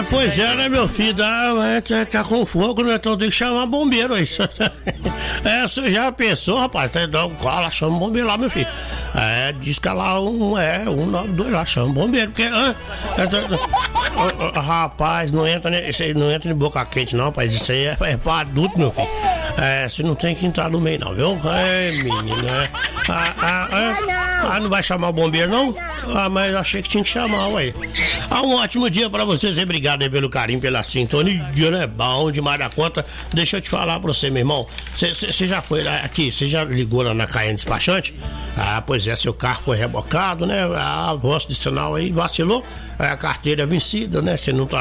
Pois é, né, meu filho? Tá com fogo, né? Então tem que chamar bombeiro aí. Você já pensou, rapaz? Dá um colo, chama o bombeiro lá, meu filho. Diz que é lá 192 lá, chama o bombeiro. Porque, rapaz, não entra em boca quente, não, rapaz. Isso aí é pra adulto, meu filho. Você não tem que entrar no meio, não, viu? Menina. Não vai chamar o bombeiro, não? Mas eu achei que tinha que chamar, ué. Um ótimo dia pra vocês aí. Obrigado aí pelo carinho, pela sintonia, né? Bom demais da conta. Deixa eu te falar pra você, meu irmão. Você já foi lá aqui? Você já ligou lá na Caiane Despachante? Pois é, seu carro foi rebocado, né? A voz de sinal aí vacilou. A carteira é vencida, né? Você não tá